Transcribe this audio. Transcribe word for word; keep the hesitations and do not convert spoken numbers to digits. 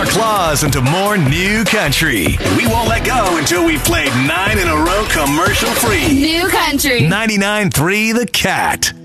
claws into more new country. And we won't let go until we've played nine in a row commercial free. New country. ninety-nine point three The Cat.